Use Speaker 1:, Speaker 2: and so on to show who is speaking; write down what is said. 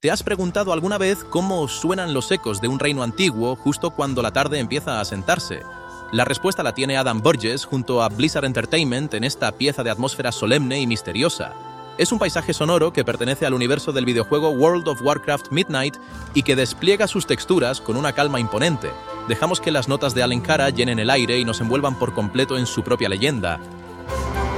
Speaker 1: ¿Te has preguntado alguna vez cómo suenan los ecos de un reino antiguo justo cuando la tarde empieza a asentarse? La respuesta la tiene Adam Burgess junto a Blizzard Entertainment en esta pieza de atmósfera solemne y misteriosa. Es un paisaje sonoro que pertenece al universo del videojuego World of Warcraft Midnight y que despliega sus texturas con una calma imponente. Dejamos que las notas de Alencara llenen el aire y nos envuelvan por completo en su propia leyenda,